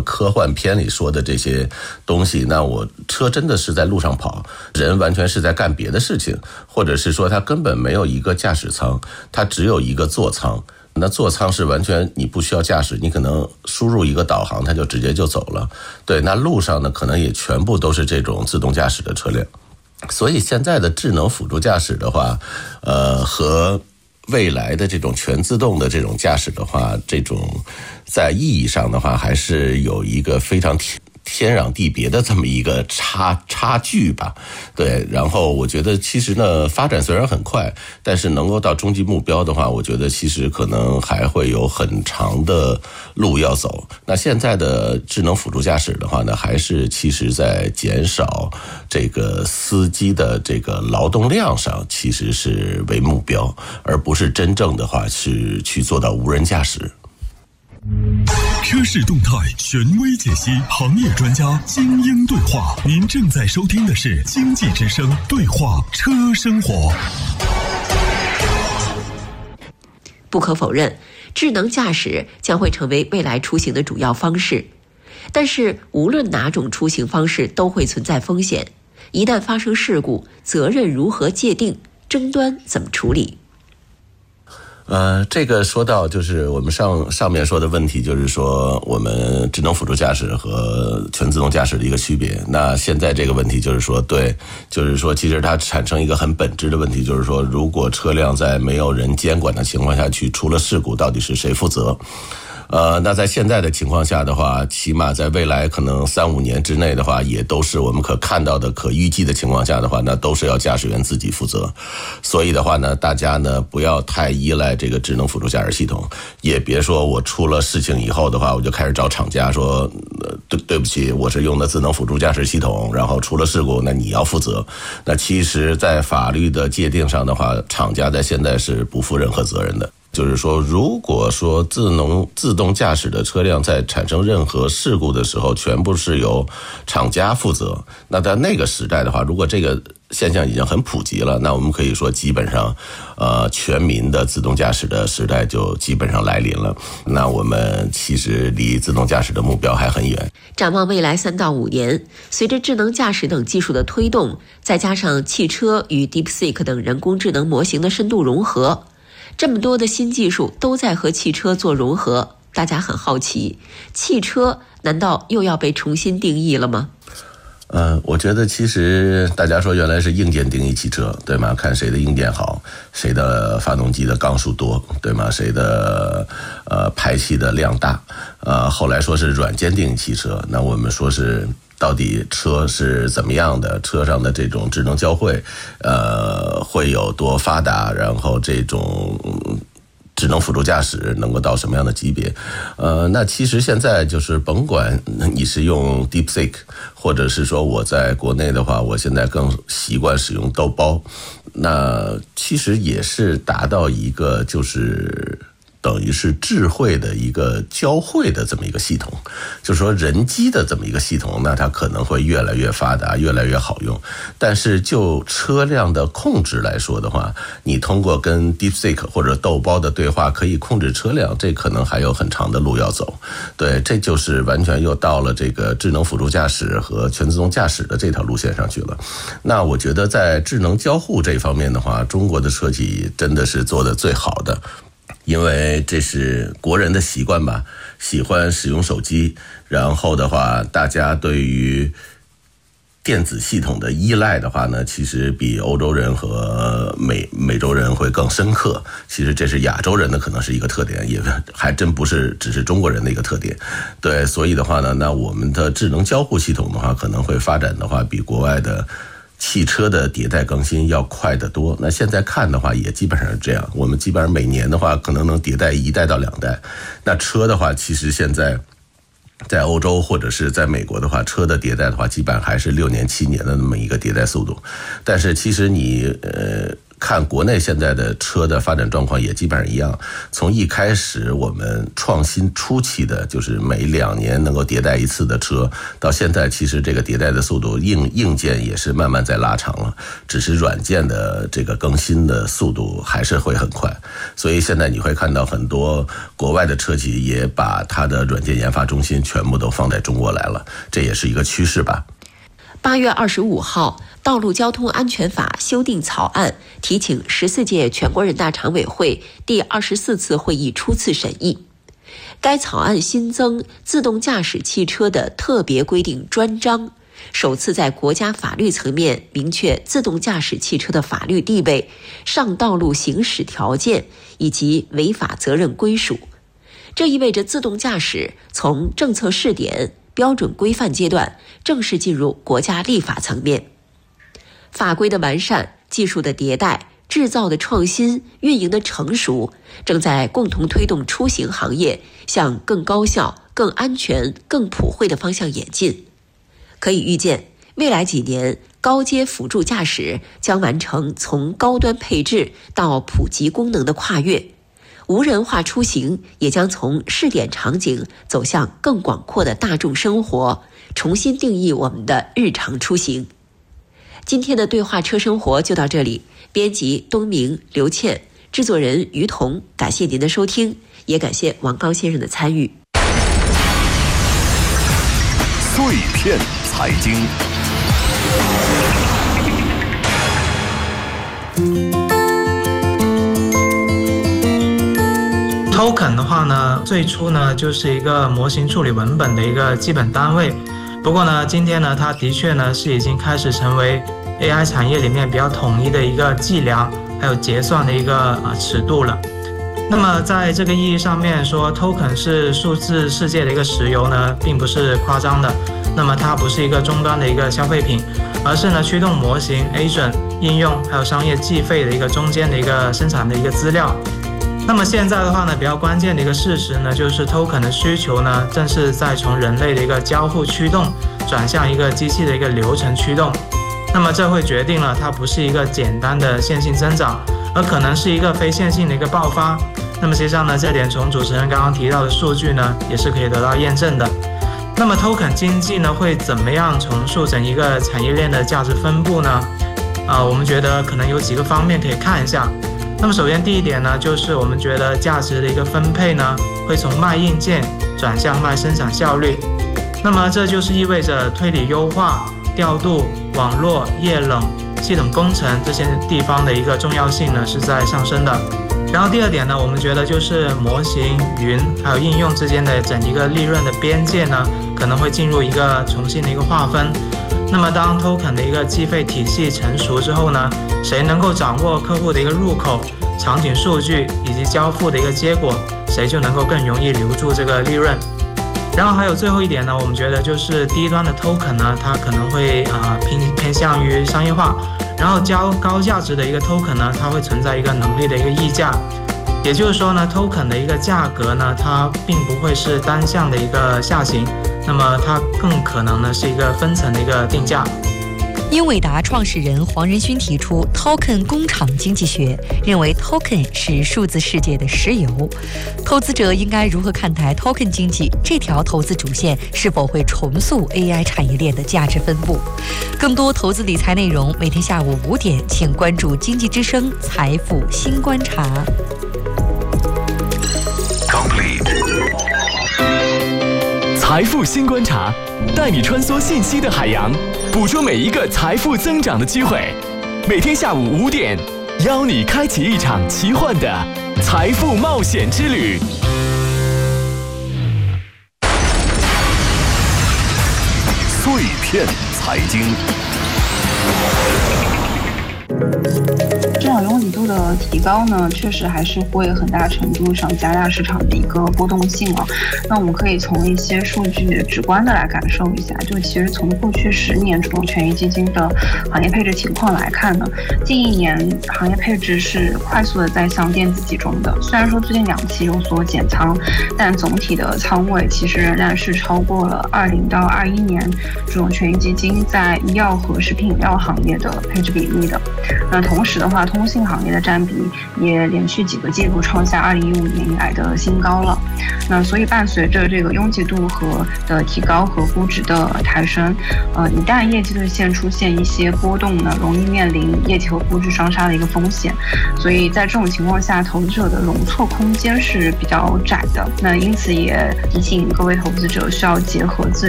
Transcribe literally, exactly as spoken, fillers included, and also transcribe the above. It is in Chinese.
么科幻片里说的这些东西，那我车真的是在路上跑，人完全是在干别的事情，或者是说他根本没有一个驾驶舱，他只有一个座舱。那座舱是完全你不需要驾驶，你可能输入一个导航，它就直接就走了。对，那路上呢，可能也全部都是这种自动驾驶的车辆。所以现在的智能辅助驾驶的话，呃，和未来的这种全自动的这种驾驶的话，这种在意义上的话，还是有一个非常天壤地别的这么一个差差距吧。对，然后我觉得其实呢，发展虽然很快，但是能够到终极目标的话，我觉得其实可能还会有很长的路要走。那现在的智能辅助驾驶的话呢，还是其实在减少这个司机的这个劳动量上，其实是为目标，而不是真正的话是去做到无人驾驶。 车市动态权威解析，行业专家精英对话。您正在收听的是经济之声对话车生活。 不可否认，智能驾驶将会成为未来出行的主要方式，但是无论哪种出行方式都会存在风险，一旦发生事故，责任如何界定，争端怎么处理？ 呃，这个说到就是我们上上面说的问题，就是说我们智能辅助驾驶和全自动驾驶的一个区别。那现在这个问题就是说，对，就是说其实它产生一个很本质的问题，就是说如果车辆在没有人监管的情况下去出了事故，到底是谁负责？呃，那在现在的情况下的话，起码在未来可能三五年之内的话，也都是我们可看到的、可预计的情况下的话，那都是要驾驶员自己负责。所以的话呢，大家呢不要太依赖这个智能辅助驾驶系统，也别说我出了事情以后的话，我就开始找厂家说，呃、对对不起，我是用的智能辅助驾驶系统，然后出了事故，那你要负责。那其实，在法律的界定上的话，厂家在现在是不负任何责任的。就是说，如果说自能自动驾驶的车辆在产生任何事故的时候，全部是由厂家负责，那在那个时代的话，如果这个现象已经很普及了，那我们可以说基本上，呃，全民的自动驾驶的时代就基本上来临了。那我们其实离自动驾驶的目标还很远。 展望未来三到五年，随着智能驾驶等技术的推动，再加上汽车与 DeepSeek 等人工智能模型的深度融合，这么多的新技术都在和汽车做融合，大家很好奇，汽车难道又要被重新定义了吗？ 呃，我觉得其实大家说原来是硬件定义汽车，对吗？看谁的硬件好，谁的发动机的缸数多，对吗？谁的呃排气的量大，呃，后来说是软件定义汽车，那我们说是到底车是怎么样的，车上的这种智能交汇，呃，会有多发达，然后这种智能辅助驾驶能够到什么样的级别？呃，那其实现在就是甭管你是用 DeepSeek， 或者是说我在国内的话，我现在更习惯使用豆包，那其实也是达到一个就是等于是智慧的一个交汇的这么一个系统，就是说人机的这么一个系统，那它可能会越来越发达，越来越好用。但是就车辆的控制来说的话，你通过跟 DeepSeek 或者豆包的对话可以控制车辆，这可能还有很长的路要走。对，这就是完全又到了这个智能辅助驾驶和全自动驾驶的这条路线上去了。那我觉得在智能交互这方面的话，中国的车企真的是做得最好的。因为这是国人的习惯吧，喜欢使用手机，然后的话，大家对于电子系统的依赖的话呢，其实比欧洲人和美美洲人会更深刻。其实这是亚洲人的可能是一个特点，也还真不是只是中国人的一个特点。对，所以的话呢，那我们的智能交互系统的话，可能会发展的话，比国外的汽车的迭代更新要快得多。那现在看的话也基本上是这样，我们基本上每年的话可能能迭代一代到两代。那车的话，其实现在在欧洲或者是在美国的话，车的迭代的话基本上还是六年七年的那么一个迭代速度。但是其实你呃看国内现在的车的发展状况也基本上一样，从一开始我们创新初期的，就是每两年能够迭代一次的车，到现在其实这个迭代的速度硬硬件也是慢慢在拉长了，只是软件的这个更新的速度还是会很快。所以现在你会看到很多国外的车企也把它的软件研发中心全部都放在中国来了，这也是一个趋势吧。 八月二十五号，《道路交通安全法》修订草案提请十四届全国人大常委会第二十四次会议初次审议。该草案新增自动驾驶汽车的特别规定专章，首次在国家法律层面明确自动驾驶汽车的法律地位、上道路行驶条件以及违法责任归属。这意味着自动驾驶从政策试点、标准规范阶段正式进入国家立法层面。法规的完善、技术的迭代、制造的创新、运营的成熟，正在共同推动出行行业向更高效、更安全、更普惠的方向演进。可以预见，未来几年高阶辅助驾驶将完成从高端配置到普及功能的跨越，无人化出行也将从试点场景走向更广阔的大众生活，重新定义我们的日常出行。今天的对话车生活就到这里，编辑东明、刘倩，制作人于彤，感谢您的收听，也感谢王高先生的参与。 碎片财经， Token 的话呢，最初呢就是一个模型处理文本的一个基本单位。不过呢，今天呢，它的确呢是已经开始成为 A I 产业里面比较统一的一个计量还有结算的一个啊尺度了。那么在这个意义上面说 ，Token 是数字世界的一个石油呢，并不是夸张的。那么它不是一个终端的一个消费品，而是呢驱动模型、agent 应用还有商业计费的一个中间的一个生产的一个资料。那么现在的话呢，比较关键的一个事实呢，就是 token 的需求呢，正是在从人类的一个交互驱动转向一个机器的一个流程驱动。那么这会决定了它不是一个简单的线性增长，而可能是一个非线性的一个爆发。那么实际上呢，这点从主持人刚刚提到的数据呢，也是可以得到验证的。那么 token 经济呢，会怎么样重塑成一个产业链的价值分布呢？啊、呃，我们觉得可能有几个方面可以看一下。那么首先第一点呢，就是我们觉得价值的一个分配呢，会从卖硬件转向卖生产效率。那么这就是意味着推理优化、调度、网络、液冷、系统工程这些地方的一个重要性呢，是在上升的。然后第二点呢，我们觉得就是模型、云还有应用之间的整一个利润的边界呢，可能会进入一个重新的一个划分。那么当 token 的一个计费体系成熟之后呢，谁能够掌握客户的一个入口、场景数据以及交付的一个结果，谁就能够更容易留住这个利润。然后还有最后一点呢，我们觉得就是低端的 token 呢，它可能会啊、呃、偏偏向于商业化，然后较高价值的一个 token 呢，它会存在一个能力的一个溢价。也就是说呢 ，token 的一个价格呢，它并不会是单向的一个下行，那么它更可能呢是一个分层的一个定价。 英伟达创始人黄仁勋提出 Token 工厂经济学，认为 Token 是数字世界的石油。投资者应该如何看待 Token 经济这条投资主线是否会重塑 A I 产业链的价值分布？更多投资理财内容，每天下午五点，请关注经济之声财富新观察。 财富新观察，带你穿梭信息的海洋，捕捉每一个财富增长的机会。每天下午五点，邀你开启一场奇幻的财富冒险之旅。 碎片财经。 市场拥挤度的提高呢，确实还是会很大程度上加大市场的一个波动性啊。那我们可以从一些数据直观的来感受一下，就其实从过去十年这种权益基金的行业配置情况来看呢，近一年行业配置是快速的在向电子集中的。虽然说最近两期有所减仓，但总体的仓位其实仍然是超过了二零到二一年这种权益基金在医药和食品饮料行业的配置比例的。 那同时的话，通信行业的占比也连续几个季度创下二零一五年以来的新高了。那所以伴随着这个拥挤度和的提高和估值的抬升，呃，一旦业绩兑现出现一些波动呢，容易面临业绩和估值双杀的一个风险。所以在这种情况下，投资者的容错空间是比较窄的。那因此也提醒各位投资者需要结合自